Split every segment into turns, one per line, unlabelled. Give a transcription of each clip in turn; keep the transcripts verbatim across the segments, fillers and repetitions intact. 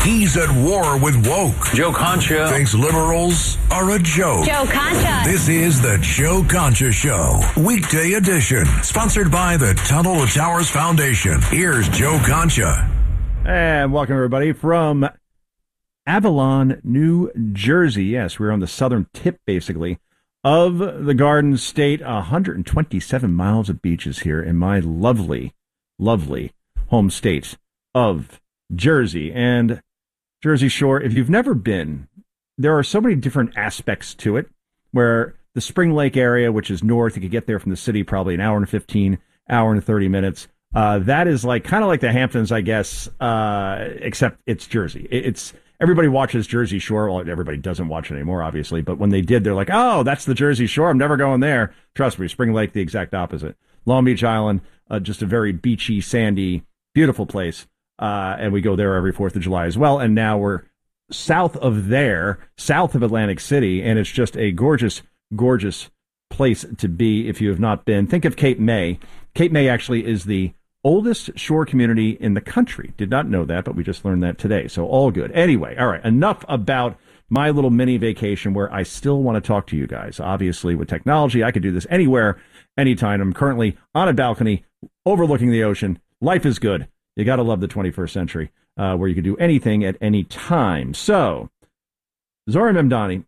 He's at war with woke.
Joe Concha
thinks liberals are a joke.
Joe Concha.
This is the Joe Concha Show, weekday edition, sponsored by the Tunnel to Towers Foundation. Here's Joe Concha.
And welcome, everybody, from Avalon, New Jersey. Yes, we're on the southern tip, basically, of the Garden State. one hundred twenty-seven miles of beaches here in my lovely, lovely home state of Jersey. And Jersey Shore, if you've never been, there are so many different aspects to it, where the Spring Lake area, which is north, you could get there from the city probably an hour and fifteen, hour and thirty minutes. Uh, that is like kind of like the Hamptons, I guess, uh, except it's Jersey. It, it's everybody watches Jersey Shore. Well, everybody doesn't watch it anymore, obviously. But when they did, they're like, oh, that's the Jersey Shore. I'm never going there. Trust me, Spring Lake, the exact opposite. Long Beach Island, uh, just a very beachy, sandy, beautiful place. Uh, and we go there every fourth of July as well. And now we're south of there, south of Atlantic City, and it's just a gorgeous, gorgeous place to be if you have not been. Think of Cape May. Cape May actually is the oldest shore community in the country. Did not know that, but we just learned that today. So all good. Anyway, all right, enough about my little mini vacation where I still want to talk to you guys. Obviously, with technology, I could do this anywhere, anytime. I'm currently on a balcony overlooking the ocean. Life is good. You got to love the twenty-first century, uh, where you can do anything at any time. So, Zohran Mamdani.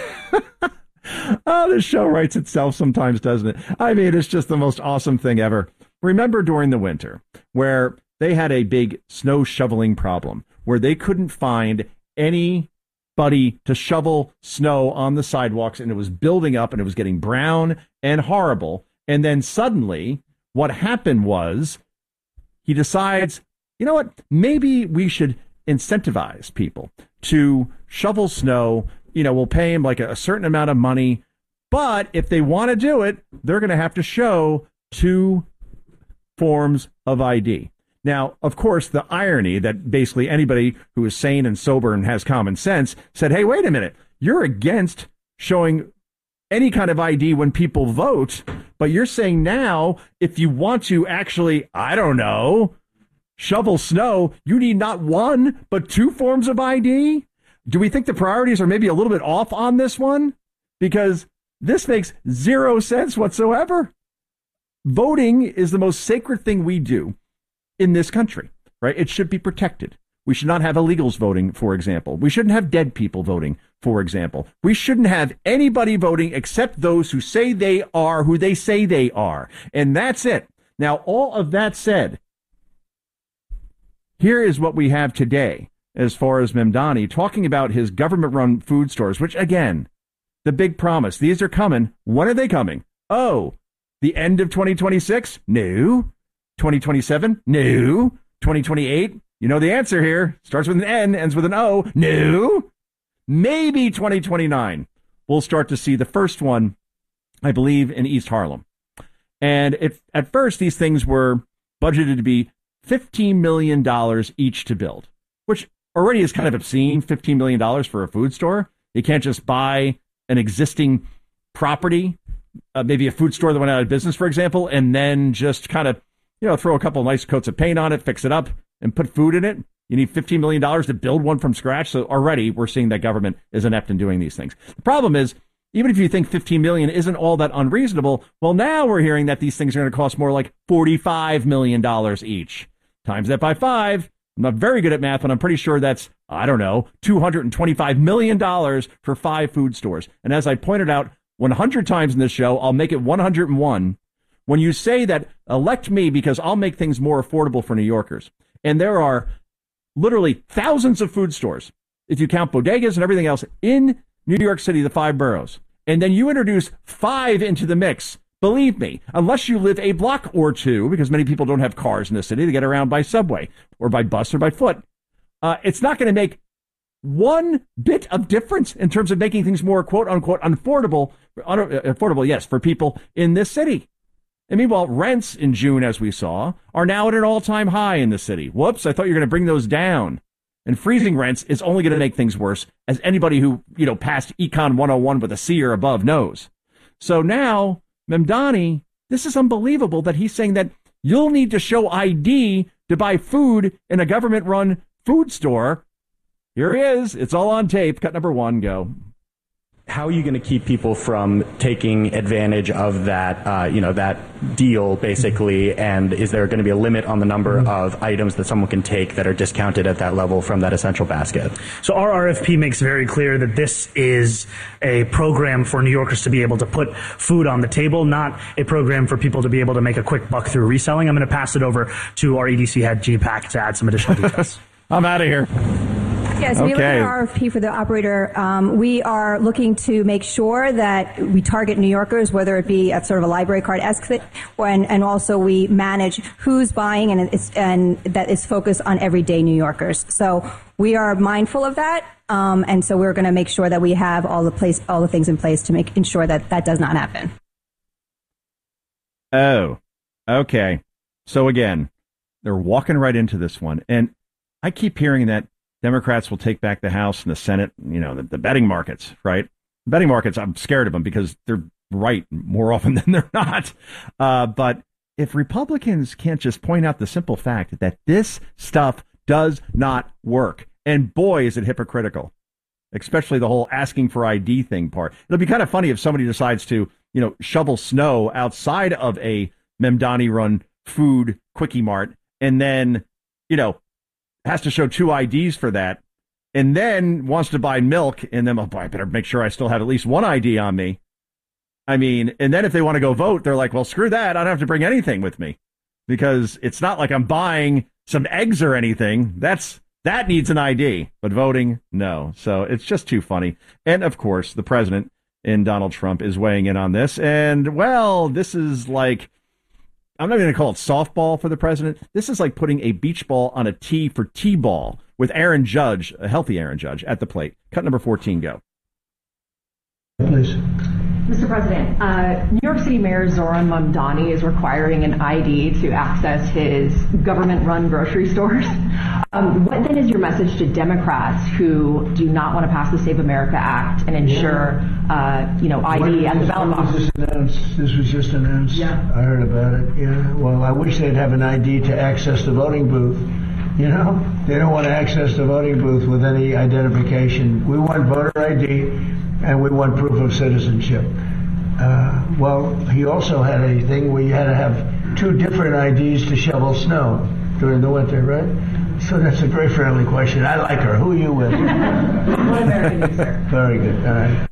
Oh, this show writes itself sometimes, doesn't it? I mean, it's just the most awesome thing ever. Remember during the winter where they had a big snow shoveling problem, where they couldn't find anybody to shovel snow on the sidewalks, and it was building up and it was getting brown and horrible. And then suddenly what happened was, he decides, you know what, maybe we should incentivize people to shovel snow. You know, we'll pay them like a, a certain amount of money, but if they want to do it, they're going to have to show two forms of I D. Now, of course, the irony that basically anybody who is sane and sober and has common sense said, hey, wait a minute, you're against showing any kind of I D when people vote, but you're saying now if you want to actually, I don't know, shovel snow, you need not one, but two forms of I D? Do we think the priorities are maybe a little bit off on this one? Because this makes zero sense whatsoever. Voting is the most sacred thing we do in this country, right? It should be protected. We should not have illegals voting, for example. We shouldn't have dead people voting, for example. We shouldn't have anybody voting except those who say they are who they say they are. And that's it. Now, all of that said, here is what we have today as far as Mamdani talking about his government-run food stores, which, again, the big promise. These are coming. When are they coming? Oh, the end of twenty twenty-six? No. twenty twenty-seven? No. twenty twenty-eight? You know the answer here. Starts with an N, ends with an O. No. Maybe twenty twenty-nine. We'll start to see the first one, I believe, in East Harlem. And it, at first, these things were budgeted to be fifteen million dollars each to build, which already is kind of obscene, fifteen million dollars for a food store. You can't just buy an existing property, uh, maybe a food store that went out of business, for example, and then just kind of, you know, throw a couple of nice coats of paint on it, fix it up, and put food in it. You need fifteen million dollars to build one from scratch. So already we're seeing that government is inept in doing these things. The problem is, even if you think fifteen million dollars isn't all that unreasonable, well, now we're hearing that these things are going to cost more like forty-five million dollars each. Times that by five. I'm not very good at math, but I'm pretty sure that's, I don't know, two hundred twenty-five million dollars for five food stores. And as I pointed out one hundred times in this show, I'll make it one hundred one. When you say that, elect me because I'll make things more affordable for New Yorkers. And there are literally thousands of food stores, if you count bodegas and everything else, in New York City, the five boroughs. And then you introduce five into the mix. Believe me, unless you live a block or two, because many people don't have cars in the city, they get around by subway or by bus or by foot, uh, it's not going to make one bit of difference in terms of making things more quote unquote affordable, un- affordable, yes, for people in this city. And meanwhile, rents in June, as we saw, are now at an all-time high in the city. Whoops, I thought you were going to bring those down. And freezing rents is only going to make things worse, as anybody who, you know, passed Econ one oh one with a C or above knows. So now, Mamdani, this is unbelievable that he's saying that you'll need to show I D to buy food in a government-run food store. Here he is. It's all on tape. Cut number one, go.
How are you going to keep people from taking advantage of that, uh, you know, that deal, basically? And is there going to be a limit on the number of items that someone can take that are discounted at that level from that essential basket?
So our R F P makes very clear that this is a program for New Yorkers to be able to put food on the table, not a program for people to be able to make a quick buck through reselling. I'm going to pass it over to our E D C head, Gene Pack, to add some additional details.
I'm out of here.
Yes, we look at our R F P for the operator. Um, we are looking to make sure that we target New Yorkers, whether it be a sort of a library card-esque thing, and, and also we manage who's buying, and, it's, and that is focused on everyday New Yorkers. So we are mindful of that, um, and so we're going to make sure that we have all the place, all the things in place to make ensure that that does not happen.
Oh, okay. So again, they're walking right into this one, and I keep hearing that Democrats will take back the House and the Senate, you know, the, the betting markets, right? The betting markets, I'm scared of them because they're right more often than they're not. Uh, but if Republicans can't just point out the simple fact that this stuff does not work, and boy, is it hypocritical, especially the whole asking for I D thing part. It'll be kind of funny if somebody decides to, you know, shovel snow outside of a Memdani-run food quickie mart and then, you know, has to show two I Ds for that, and then wants to buy milk, and then, oh boy, I better make sure I still have at least one I D on me. I mean, and then if they want to go vote, they're like, well, screw that. I don't have to bring anything with me because it's not like I'm buying some eggs or anything. That's that needs an I D, but voting, no. So it's just too funny. And of course, the president in Donald Trump is weighing in on this. And well, this is like, I'm not even going to call it softball for the president. This is like putting a beach ball on a tee for T-ball with Aaron Judge, a healthy Aaron Judge, at the plate. Cut number fourteen, go.
Please. Mister President, uh, New York City Mayor Zoran Mamdani is requiring an I D to access his government-run grocery stores. Um, what then is your message to Democrats who do not want to pass the Save America Act and ensure, uh, you know, I D at the ballot box?
This, announced? This was just announced.
Yeah.
I heard about it. Yeah. Well, I wish they'd have an I D to access the voting booth. You know, they don't want to access the voting booth with any identification. We want voter I D, and we want proof of citizenship. Uh, well, he also had a thing where you had to have two different I Ds to shovel snow during the winter, right? So that's a very friendly question. I like her. Who are you with?
What American is there?
Very good. All right.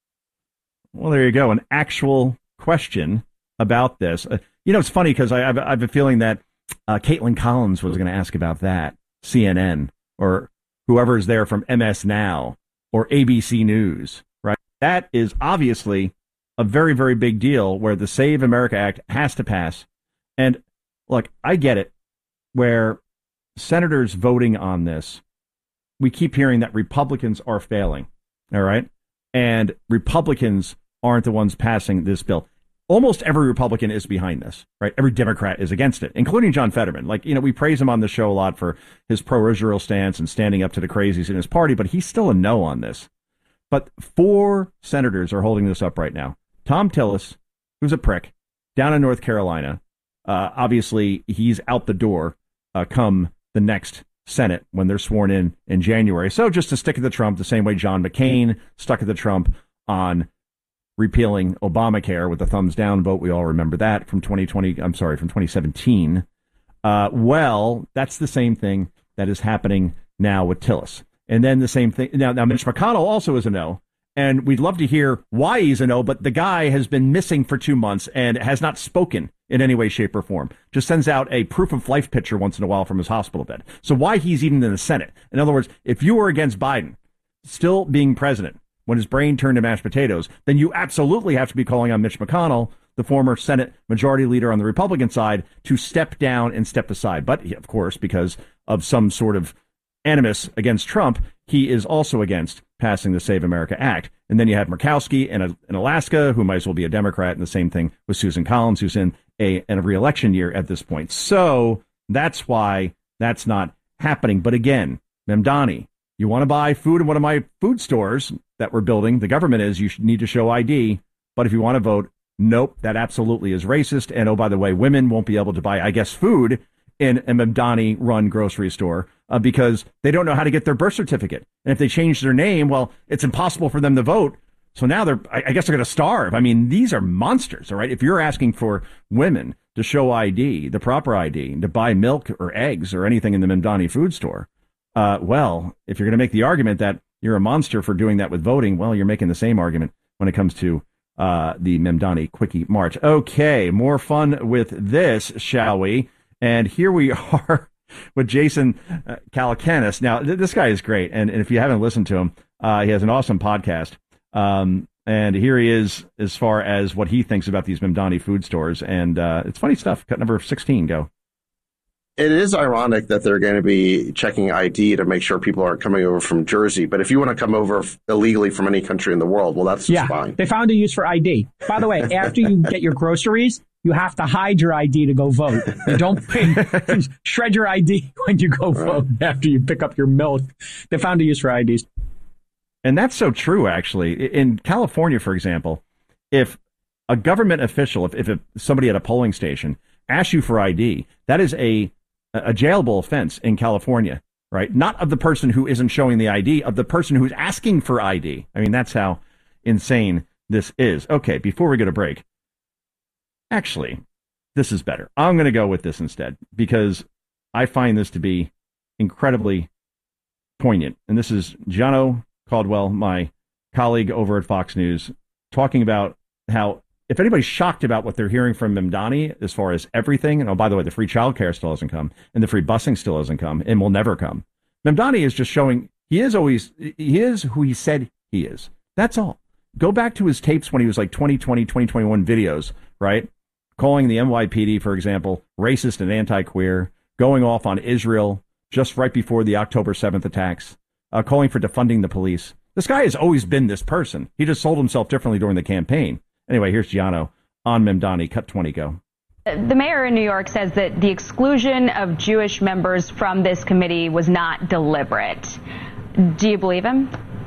Well, there you go. An actual question about this. Uh, you know, it's funny because I, I, I have a feeling that uh, Caitlin Collins was going to ask about that, C N N, or whoever is there from M S Now or A B C News, right? That is obviously a very, very big deal where the Save America Act has to pass. And look, I get it, where senators voting on this, we keep hearing that Republicans are failing, all right? And Republicans aren't the ones passing this bill. Almost every Republican is behind this, right? Every Democrat is against it, including John Fetterman. Like, you know, we praise him on the show a lot for his pro-Israel stance and standing up to the crazies in his party, but he's still a no on this. But four senators are holding this up right now. Tom Tillis, who's a prick, down in North Carolina. Uh, obviously, he's out the door uh, come the next Senate when they're sworn in in January. So just to stick at the Trump the same way John McCain stuck at the Trump on repealing Obamacare with the thumbs down vote. We all remember that from twenty twenty. I'm sorry, from twenty seventeen. Uh, well, that's the same thing that is happening now with Tillis. And then the same thing. Now, now Mitch McConnell also is a no. And we'd love to hear why he's a no, but the guy has been missing for two months and has not spoken in any way, shape, or form. Just sends out a proof of life picture once in a while from his hospital bed. So why he's even in the Senate? In other words, if you were against Biden still being president when his brain turned to mashed potatoes, then you absolutely have to be calling on Mitch McConnell, the former Senate Majority Leader on the Republican side, to step down and step aside. But, of course, because of some sort of animus against Trump, he is also against passing the Save America Act. And then you have Murkowski in, a, in Alaska, who might as well be a Democrat, and the same thing with Susan Collins, who's in a, in a re-election year at this point. So that's why that's not happening. But again, Mamdani, you want to buy food in one of my food stores that we're building, the government is, you should need to show I D. But if you want to vote, nope, that absolutely is racist. And oh, by the way, women won't be able to buy, I guess, food in a Mamdani-run grocery store uh, because they don't know how to get their birth certificate. And if they change their name, well, it's impossible for them to vote. So now they're, I, I guess they're going to starve. I mean, these are monsters, all right? If you're asking for women to show I D, the proper I D, to buy milk or eggs or anything in the Mamdani food store, uh, well, if you're going to make the argument that you're a monster for doing that with voting, well, you're making the same argument when it comes to uh, the Mamdani Quickie March. Okay, more fun with this, shall we? And here we are with Jason uh, Calacanis. Now, th- this guy is great. And, and if you haven't listened to him, uh, he has an awesome podcast. Um, and here he is as far as what he thinks about these Mamdani food stores. And uh, it's funny stuff. Cut number sixteen, go.
It is ironic that they're going to be checking I D to make sure people aren't coming over from Jersey. But if you want to come over illegally from any country in the world, well, that's
yeah,
fine.
They found a use for I D. By the way, after you get your groceries, you have to hide your I D to go vote. You don't pay, shred your I D when you go right. vote after you pick up your milk. They found a use for I Ds.
And that's so true, actually. In California, for example, if a government official, if, if somebody at a polling station asks you for I D, that is a a jailable offense in California, right? Not of the person who isn't showing the I D, of the person who's asking for I D. I mean, that's how insane this is. Okay, before we go to break, actually, this is better. I'm going to go with this instead because I find this to be incredibly poignant. And this is Gianno Caldwell, my colleague over at Fox News, talking about how if anybody's shocked about what they're hearing from Mamdani as far as everything, and oh, by the way, the free childcare still hasn't come, and the free busing still hasn't come, and will never come. Mamdani is just showing he is always, he is who he said he is. That's all. Go back to his tapes when he was like twenty twenty, twenty twenty-one videos, right? Calling the N Y P D, for example, racist and anti-queer, going off on Israel just right before the October seventh attacks, uh, calling for defunding the police. This guy has always been this person. He just sold himself differently during the campaign. Anyway, here's Gianno on Mamdani. Cut twenty, go.
The mayor in New York says that the exclusion of Jewish members from this committee was not deliberate. Do you believe him?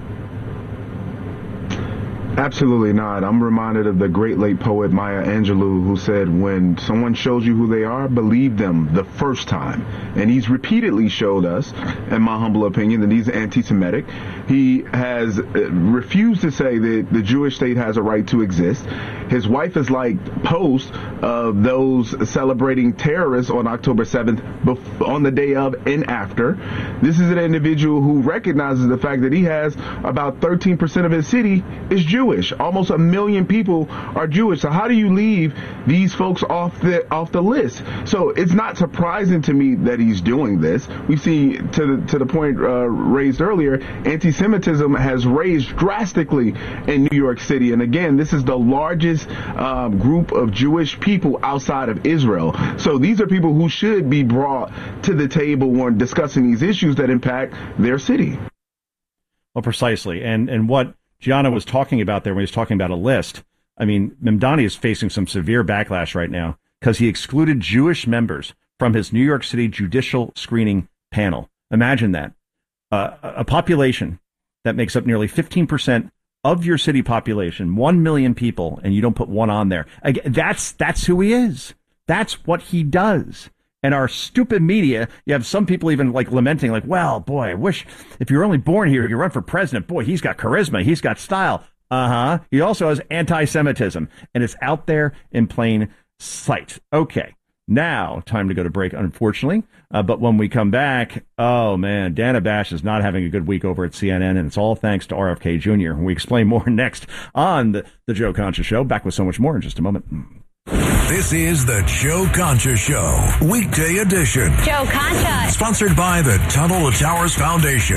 Absolutely not. I'm reminded of the great late poet Maya Angelou, who said, when someone shows you who they are, believe them the first time. And he's repeatedly showed us, in my humble opinion, that he's anti-Semitic. He has refused to say that the Jewish state has a right to exist. His wife has liked posts of those celebrating terrorists on October seventh, on the day of and after. This is an individual who recognizes the fact that he has about thirteen percent of his city is Jewish. Almost a million people are Jewish. So how do you leave these folks off the off the list? So it's not surprising to me that he's doing this. We see, to the, to the point uh, raised earlier, anti-Semitism has raised drastically in New York City. And again, this is the largest um, group of Jewish people outside of Israel. So these are people who should be brought to the table when discussing these issues that impact their city.
Well, precisely. And and what Gianna was talking about there when he was talking about a list. I mean, Mamdani is facing some severe backlash right now because he excluded Jewish members from his New York City judicial screening panel. Imagine that. Uh, a population that makes up nearly fifteen percent of your city population, one million people, and you don't put one on there. Again, that's, that's who he is. That's what he does. And our stupid media, you have some people even like lamenting, like, well, boy, I wish if you were only born here, you run for president. Boy, he's got charisma. He's got style. Uh-huh. He also has anti-Semitism. And it's out there in plain sight. Okay. Now, time to go to break, unfortunately. Uh, but when we come back, oh, man, Dana Bash is not having a good week over at C N N. And it's all thanks to R F K Junior We explain more next on the, the Joe Concha Show. Back with so much more in just a moment.
This is the Joe Concha Show, weekday edition.
Joe Concha.
Sponsored by the Tunnel to Towers Foundation.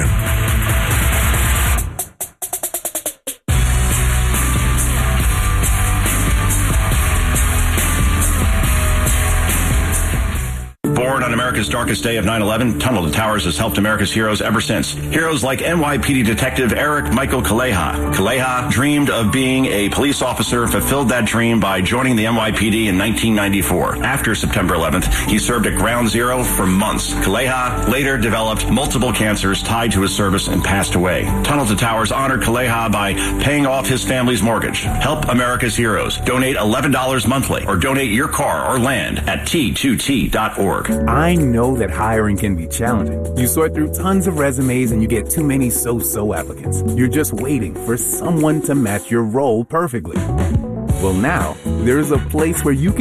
Born on America's America's darkest day of nine eleven, Tunnel to Towers has helped America's heroes ever since. Heroes like N Y P D Detective Eric Michael Kaleha. Kaleha dreamed of being a police officer, fulfilled that dream by joining the N Y P D in nineteen ninety-four. After September eleventh, he served at Ground Zero for months. Kaleha later developed multiple cancers tied to his service and passed away. Tunnel to Towers honored Kaleha by paying off his family's mortgage. Help America's heroes. Donate eleven dollars monthly or donate your car or land at T two T dot org.
I know that hiring can be challenging. You sort through tons of resumes and you get too many so-so applicants. You're just waiting for someone to match your role perfectly. Well, now, there's a place where you can